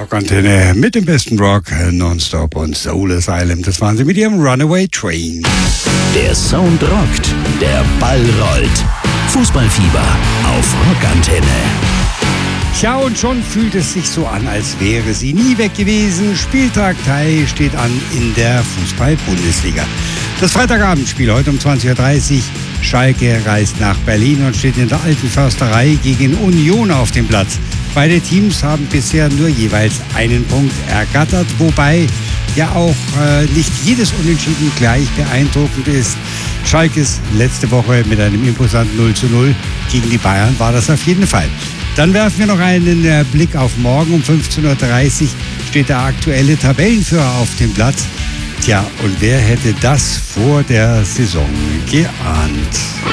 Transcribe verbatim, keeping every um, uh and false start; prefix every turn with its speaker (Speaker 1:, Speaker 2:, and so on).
Speaker 1: Rockantenne mit dem besten Rock, Nonstop und Soul Asylum. Das waren sie mit ihrem Runaway Train.
Speaker 2: Der Sound rockt, der Ball rollt. Fußballfieber auf Rockantenne.
Speaker 1: Tja, und schon fühlt es sich so an, als wäre sie nie weg gewesen. Spieltag drei steht an in der Fußball-Bundesliga. Das Freitagabendspiel heute um zwanzig Uhr dreißig. Schalke reist nach Berlin und steht in der Alten Försterei gegen Union auf dem Platz. Beide Teams haben bisher nur jeweils einen Punkt ergattert, wobei ja auch äh, nicht jedes Unentschieden gleich beeindruckend ist. Schalkes letzte Woche mit einem imposanten null zu null gegen die Bayern war das auf jeden Fall. Dann werfen wir noch einen äh, Blick auf morgen. Um fünfzehn Uhr dreißig steht der aktuelle Tabellenführer auf dem Platz. Tja, und wer hätte das vor der Saison geahnt?